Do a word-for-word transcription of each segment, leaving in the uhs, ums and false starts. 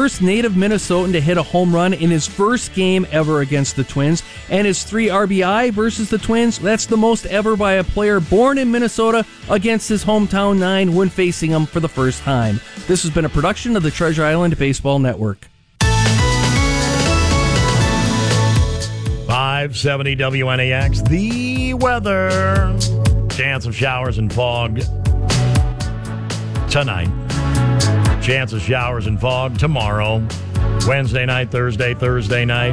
first native Minnesotan to hit a home run in his first game ever against the Twins. And his three R B I versus the Twins, that's the most ever by a player born in Minnesota against his hometown nine when facing them for the first time. This has been a production of the Treasure Island Baseball Network. five seventy W N A X, the weather. Chance of showers and fog tonight. Chance of showers and fog tomorrow. Wednesday night, Thursday, Thursday night.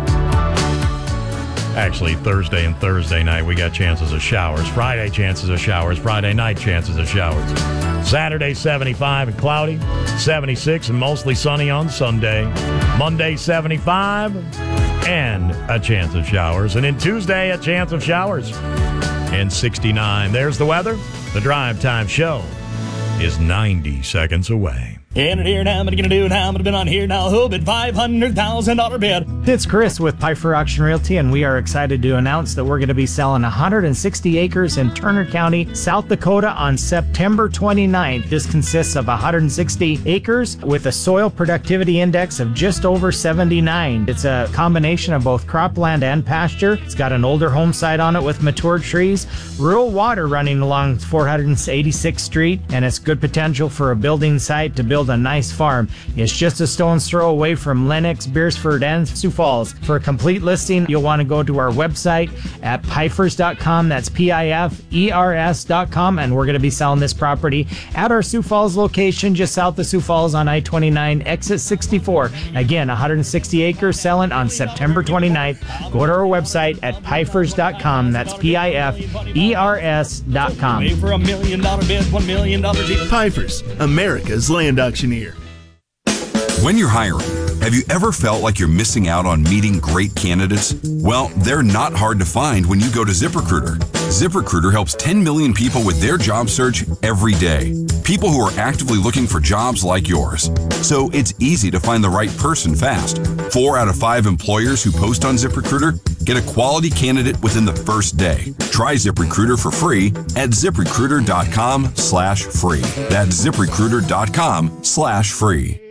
Actually, Thursday and Thursday night, we got chances of showers. Friday, chances of showers. Friday night, chances of showers. Saturday, seventy-five and cloudy. seventy-six and mostly sunny on Sunday. Monday, seventy-five and a chance of showers. And then Tuesday, a chance of showers. And sixty-nine. There's the weather. The Drive Time Show is ninety seconds away. In it here now, I'm going to do it now. I'm going to bid on here now. Who bid five hundred thousand dollars bid? It's Chris with Piper Auction Realty, and we are excited to announce that we're going to be selling one hundred sixty acres in Turner County, South Dakota on September twenty-ninth. This consists of one hundred sixty acres with a soil productivity index of just over seventy-nine. It's a combination of both cropland and pasture. It's got an older home site on it with mature trees, rural water running along four hundred eighty-sixth Street, and it's good potential for a building site to build a nice farm. It's just a stone's throw away from Lennox, Beersford, and Sioux Falls. For a complete listing, you'll want to go to our website at pifers dot com. That's P I F E R S dot com, and we're going to be selling this property at our Sioux Falls location, just south of Sioux Falls on I twenty-nine, exit sixty-four. Again, one hundred sixty acres selling on September twenty-ninth. Go to our website at pifers dot com. That's P I F E R S dot com. Wait for a million dollar bid, one million dollars each. Pifers, America's land auctioneer. When you're hiring, have you ever felt like you're missing out on meeting great candidates? Well, they're not hard to find when you go to ZipRecruiter. ZipRecruiter helps ten million people with their job search every day. People who are actively looking for jobs like yours. So it's easy to find the right person fast. Four out of five employers who post on ZipRecruiter get a quality candidate within the first day. Try ZipRecruiter for free at ZipRecruiter dot com slash free. That's ZipRecruiter dot com slash free.